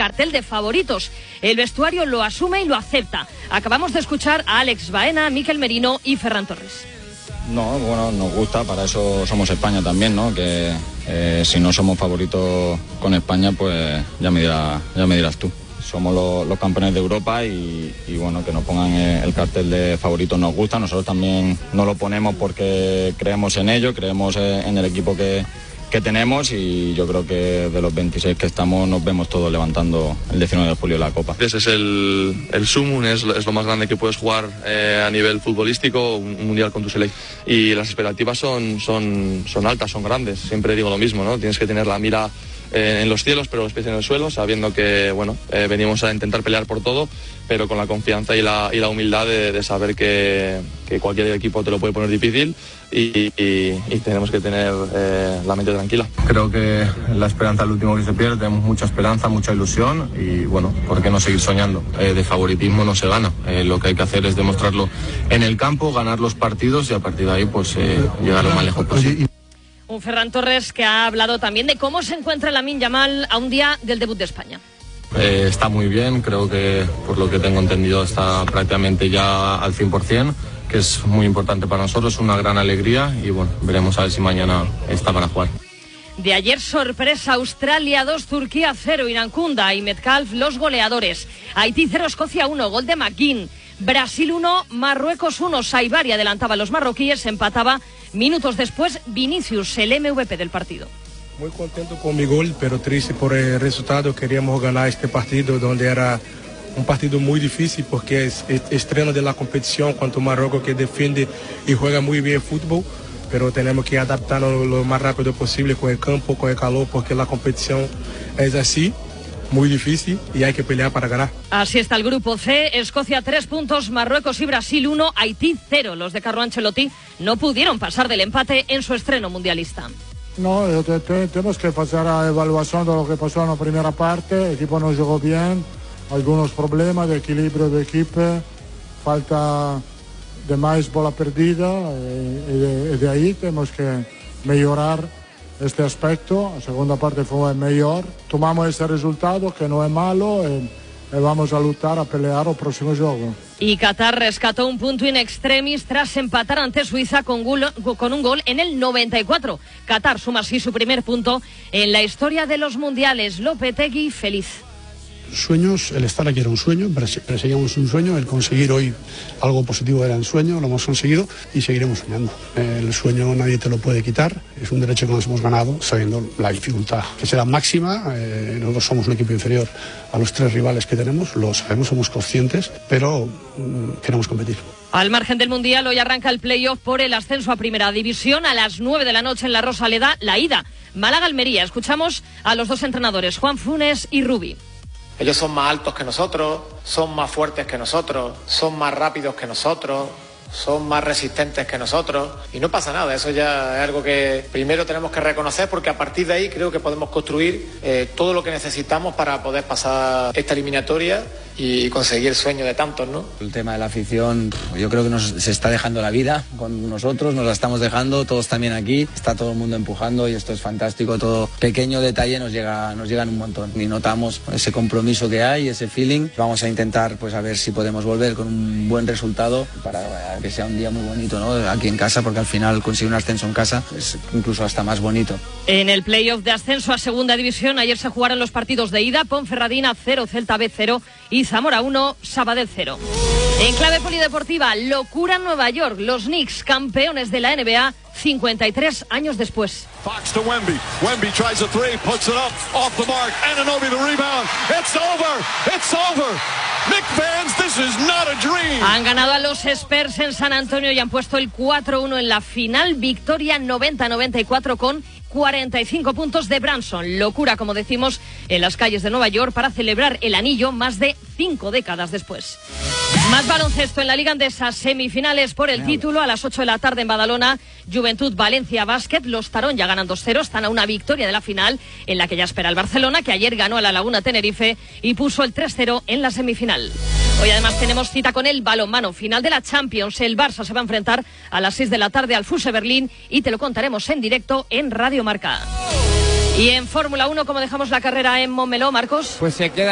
cartel de favoritos. El vestuario lo asume y lo acepta. Acabamos de escuchar a Alex Baena, Mikel Merino y Ferran Torres. No, bueno, nos gusta, para eso somos España también, ¿no? Que si no somos favoritos con España, pues ya me dirás tú. Somos los campeones de Europa y bueno, que nos pongan el cartel de favoritos nos gusta. Nosotros también no lo ponemos porque creemos en ello, creemos en el equipo que tenemos, y yo creo que de los 26 que estamos nos vemos todos levantando el 19 de julio la Copa. Ese es el sumum, es lo más grande que puedes jugar a nivel futbolístico, un mundial con tu selección. Y las expectativas son altas, son grandes. Siempre digo lo mismo, ¿no? Tienes que tener la mira en los cielos, pero los pies en el suelo, sabiendo que bueno, venimos a intentar pelear por todo, pero con la confianza y la humildad de saber que cualquier equipo te lo puede poner difícil y tenemos que tener la mente tranquila. Creo que la esperanza es lo último que se pierde, tenemos mucha esperanza, mucha ilusión y bueno, ¿por qué no seguir soñando? De favoritismo no se gana, lo que hay que hacer es demostrarlo en el campo, ganar los partidos y a partir de ahí pues llegar lo más lejos posible. Un Ferran Torres que ha hablado también de cómo se encuentra Lamine Yamal a un día del debut de España. Está muy bien, creo que por lo que tengo entendido está prácticamente ya al 100%, que es muy importante para nosotros, una gran alegría y bueno, veremos a ver si mañana está para jugar. De ayer sorpresa, Australia 2, Turquía 0, Irankunda y Metcalf los goleadores. Haití 0, Escocia 1, gol de McGinn. Brasil 1, Marruecos 1, Saibari adelantaba a los marroquíes, empataba minutos después Vinicius, el MVP del partido. Muy contento con mi gol, pero triste por el resultado. Queríamos ganar este partido, donde era un partido muy difícil porque es estreno de la competición contra Marruecos, que defiende y juega muy bien fútbol, pero tenemos que adaptarnos lo más rápido posible con el campo, con el calor, porque la competición es así, muy difícil y hay que pelear para ganar. Así está el grupo C, Escocia 3 puntos, Marruecos y Brasil 1, Haití 0. Los de Carlo Ancelotti no pudieron pasar del empate en su estreno mundialista. No, tenemos que pasar a evaluación de lo que pasó en la primera parte. El equipo no jugó bien, algunos problemas de equilibrio de equipo, falta de más bola perdida y de ahí tenemos que mejorar este aspecto. La segunda parte fue mejor, tomamos ese resultado que no es malo y vamos a luchar, a pelear el próximo juego. Y Qatar rescató un punto in extremis tras empatar ante Suiza con un gol en el 94. Qatar suma así su primer punto en la historia de los mundiales. Lopetegui feliz. Sueños, el estar aquí era un sueño, perseguíamos un sueño, el conseguir hoy algo positivo era un sueño, lo hemos conseguido y seguiremos soñando. El sueño nadie te lo puede quitar, es un derecho que nos hemos ganado sabiendo la dificultad que será máxima. Nosotros somos un equipo inferior a los 3 rivales que tenemos, lo sabemos, somos conscientes, pero queremos competir. Al margen del Mundial, hoy arranca el playoff por el ascenso a Primera División. A las 9 de la noche en La Rosaleda, la ida. Málaga-Almería. Escuchamos a los dos entrenadores, Juan Funes y Rubi. Ellos son más altos que nosotros, son más fuertes que nosotros, son más rápidos que nosotros, son más resistentes que nosotros y no pasa nada. Eso ya es algo que primero tenemos que reconocer, porque a partir de ahí creo que podemos construir todo lo que necesitamos para poder pasar esta eliminatoria y conseguir el sueño de tantos, ¿no? El tema de la afición, yo creo que se está dejando la vida con nosotros, nos la estamos dejando, todos también aquí, está todo el mundo empujando y esto es fantástico. Todo pequeño detalle nos llegan un montón y notamos ese compromiso que hay, ese feeling. Vamos a intentar pues a ver si podemos volver con un buen resultado para que sea un día muy bonito, ¿no? Aquí en casa, porque al final conseguir un ascenso en casa es incluso hasta más bonito. En el playoff de ascenso a Segunda División ayer se jugaron los partidos de ida. Ponferradina 0, Celta B 0 y Zamora 1, Sabadell 0. En clave polideportiva, locura en Nueva York. Los Knicks, campeones de la NBA, 53 años después. Fox to Wemby. Wemby tries a three, puts it up, off the mark. Anunoby the rebound. It's over. It's over. Knicks fans, this is not a dream. Han ganado a los Spurs en San Antonio y han puesto el 4-1 en la final. Victoria 90-94 con 45 puntos de Branson. Locura, como decimos, en las calles de Nueva York para celebrar el anillo más de 5 décadas después. Más baloncesto en la Liga Andesa, semifinales por el título a las 8 de la tarde en Badalona. Juventud Valencia Básquet, los Tarón ya ganan 2-0, están a una victoria de la final en la que ya espera el Barcelona, que ayer ganó a la Laguna Tenerife y puso el 3-0 en la semifinal. Hoy además tenemos cita con el balonmano, final de la Champions. El Barça se va a enfrentar a las 6 de la tarde al Fuse Berlín y te lo contaremos en directo en Radio Marca. Y en Fórmula 1, ¿cómo dejamos la carrera en Montmeló, Marcos? Pues se queda